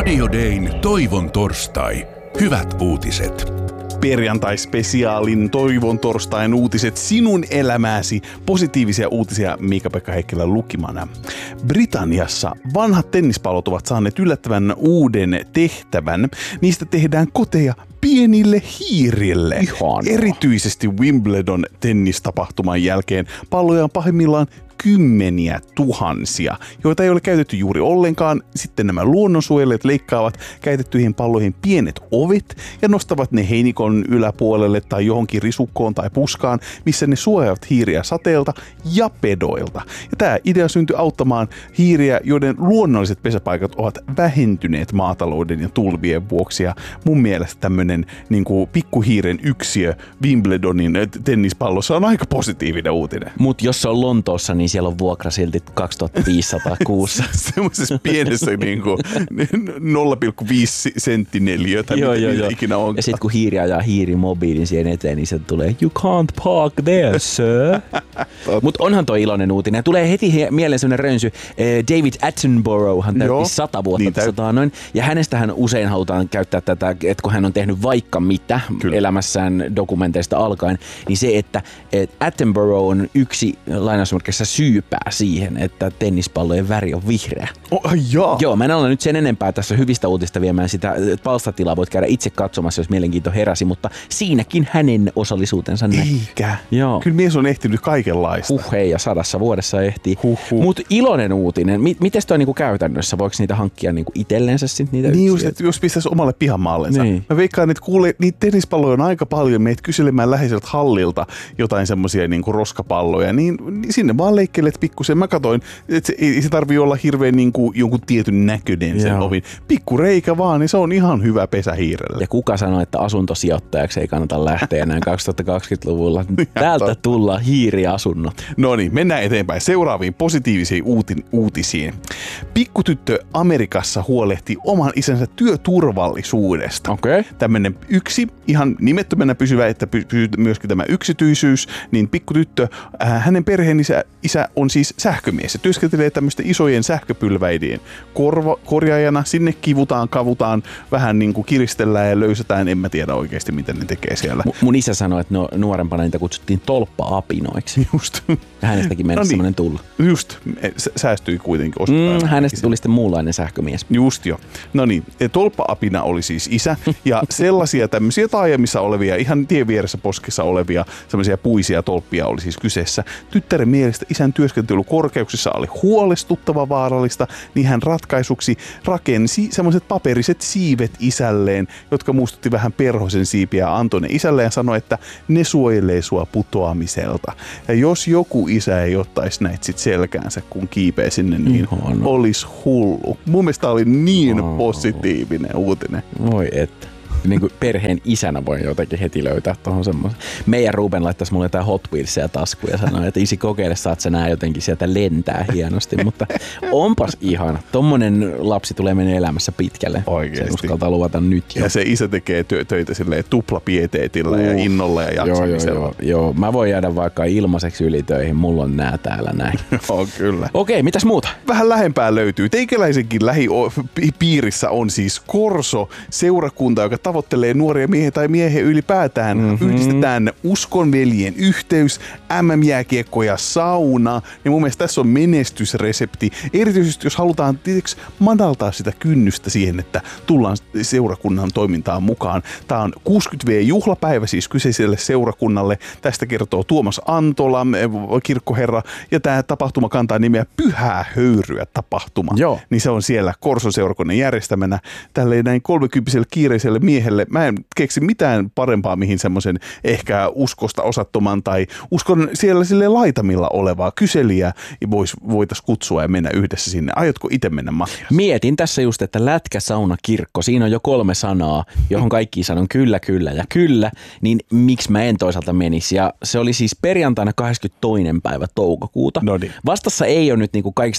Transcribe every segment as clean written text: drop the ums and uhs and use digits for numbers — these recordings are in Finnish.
Radio Dayn Toivon torstai. Hyvät uutiset. Perjantai-spesiaalin Toivon torstain uutiset sinun elämääsi. Positiivisia uutisia Miika-Pekka Heikkilän lukimana. Britanniassa vanhat tennispallot ovat saaneet yllättävän uuden tehtävän. Niistä tehdään koteja pienille hiirille. Ihanaa. Erityisesti Wimbledon tennistapahtuman jälkeen palloja on pahimmillaan kymmeniä tuhansia, joita ei ole käytetty juuri ollenkaan. Sitten nämä luonnonsuojelijat leikkaavat käytettyihin palloihin pienet ovet ja nostavat ne heinikon yläpuolelle tai johonkin risukkoon tai puskaan, missä ne suojaavat hiiriä sateelta ja pedoilta. Ja tämä idea syntyi auttamaan hiiriä, joiden luonnolliset pesäpaikat ovat vähentyneet maatalouden ja tulvien vuoksi. Ja mun mielestä tämmöinen pikkuhiiren yksiö Wimbledonin tennispallossa on aika positiivinen uutinen. Mut jos se on Lontoossa, niin siellä on vuokrasiltit 2500 kuussa. Semmoisessa pienessä 0,5 senttineliö tai mitä ikinä on. Ja sit kun hiiri ajaa hiirimobiilin siihen eteen, niin se tulee You can't park there, sir. Mut onhan toi iloinen uutinen. Tulee heti mieleen semmonen rönsy. David Attenborough, hän täytti 100 vuotta niin ja hänestähän usein halutaan käyttää tätä, että kun hän on tehnyt vaikka mitä elämässään dokumenteista alkaen, niin se, että Attenborough on yksi lainausmerkissä syypää siihen, että tennispallojen väri on vihreä. Joo, mä en ole nyt sen enempää tässä hyvistä uutista viemään sitä palstatilaa. Voit käydä itse katsomassa, jos mielenkiinto heräsi, mutta siinäkin hänen osallisuutensa näkyy. Eikä. Joo. Kyllä mies on ehtinyt kaikenlaista. Hei, ja 100 vuodessa ehtii. Mutta iloinen uutinen. Mites toi niinku käytännössä? Voiko niitä hankkia niinku itsellensä sit niitä niin just, että jos pistäisi omalle pihamaallensa. Niin. Mä veikkaan, että niitä tennispalloja on aika paljon. Meitä kyselemään läheiseltä hallilta jotain semmosia niinku roskapalloja, niin sinne vaan leikkelet pikkusen. Mä katsoin, että se tarvii olla hirveän jonkun tietyn näköinen sen ovin. Pikku reikä vaan, niin se on ihan hyvä pesä hiirelle. Ja kuka sanoi, että asuntosijoittajaksi ei kannata lähteä näin 2020-luvulla? Täältä tullaan hiiriasunnot. No niin, mennään eteenpäin seuraaviin positiivisiin uutisiin. Pikkutyttö Amerikassa huolehti oman isänsä työturvallisuudesta. Okay. Tämmönen yksi ihan nimettömänä pysyvä, että pysyy myöskin tämä yksityisyys, niin pikkutyttö, hänen perheen isä on siis sähkömies. Se työskentelee tämmöisten isojen sähköpylväidien korjaajana. Sinne kavutaan, vähän niin kuin kiristellään ja löysätään. En mä tiedä oikeasti, miten ne tekee siellä. Mun isä sanoi, että nuorempana niitä kutsuttiin tolppa-apinoiksi. Just. Ja hänestäkin meni semmoinen tulla. Just. Säästyi kuitenkin osittain. Hänestä tuli sitten muunlainen sähkömies. Just jo. No niin, tolppa-apina oli siis isä. Ja sellaisia tämmöisiä taajamissa olevia, ihan tien vieressä poskessa olevia semmoisia puisia tolppia oli siis kyseessä. Tyttären mielestä isän työskentely korkeuksissa oli huolestuttava vaarallista, niin hän ratkaisuksi rakensi semmoiset paperiset siivet isälleen, jotka muistutti vähän perhosen siipiä, ja antoi ne isälle ja sanoi, että ne suojelee sua putoamiselta. Ja jos joku isä ei ottaisi näitä sit selkäänsä, kun kiipee sinne, niin olisi hullu. Mun mielestä oli niin positiivinen uutinen. Voi että. Niin kuin perheen isänä voi jotenkin heti löytää tuohon semmoisen. Meidän Ruben laittaisi mulle jotain Hot Wheelsia taskuun ja sanoi, että isi kokeile, saat sä nää jotenkin sieltä lentää hienosti. Mutta onpas ihana. Tommonen lapsi tulee mennä elämässä pitkälle. Oikeesti. Se uskaltaa luvata nyt jo. Ja se isä tekee töitä silleen tuplapieteetillä ja innolla ja jaksamisella. Joo. Mä voin jäädä vaikka ilmaiseksi ylitöihin. Mulla on nää täällä näin. Joo, kyllä. Okei, mitäs muuta? Vähän lähempää löytyy. Teikäläisenkin lähipiirissä on siis Korso-seurakunta, joka tavoittelee nuoria miehiä tai miehen ylipäätään. Yhdistetään uskonveljen yhteys, MM-jääkiekko ja sauna. Ja mun mielestä tässä on menestysresepti. Erityisesti jos halutaan madaltaa sitä kynnystä siihen, että tullaan seurakunnan toimintaan mukaan. Tämä on 60V-juhlapäivä siis kyseiselle seurakunnalle. Tästä kertoo Tuomas Antola, kirkkoherra. Ja tämä tapahtuma kantaa nimeä Pyhää höyryä tapahtuma. Joo. Niin se on siellä Korso-seurakunnan järjestämänä. Tälleen näin 30-vuotiselle kiireiselle miehelle. Mä en keksi mitään parempaa, mihin semmoisen ehkä uskosta osattoman tai uskon siellä sille laitamilla olevaa kyselijää voitaisiin kutsua ja mennä yhdessä sinne. Aiotko itse mennä, Matias? Mietin tässä just, että lätkä, sauna, kirkko. Siinä on jo 3 sanaa, johon kaikki sanon kyllä, kyllä ja kyllä. Niin miksi mä en toisaalta menisi? Ja se oli siis perjantaina 22. päivä toukokuuta. Noniin. Vastassa ei ole nyt niinku kaikista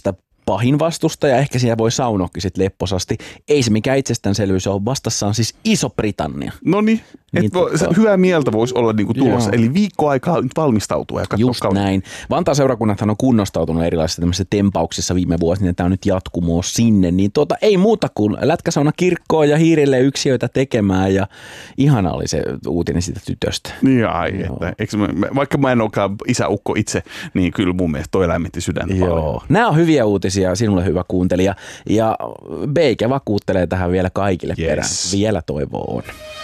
pahin vastustaja. Ehkä siellä voi saunoakin sit lepposasti. Ei se mikään itsestäänselvyys ole. Vastassa on siis Iso-Britannia. Noniin. Niin, hyvää mieltä voisi olla niinku tulossa. Joo. Eli viikko aikaa nyt valmistautua ja katsoa just näin. Vantaan seurakunnathan on kunnostautunut erilaisissa tämmöisissä tempauksissa viime vuosina, niin tämä on nyt jatkumoa sinne. Niin ei muuta kuin lätkäsauna kirkkoon ja hiirille yksiöitä tekemään ja ihana oli se uutinen siitä tytöstä. Niin että, vaikka mä en olekaan isäukko itse, niin kyllä mun mielestä toi lämmitti sydäntä paljon. Nämä on hyviä uutisia sinulle hyvä kuuntelija ja Beike vakuuttelee tähän vielä kaikille perään. Vielä toivoa on.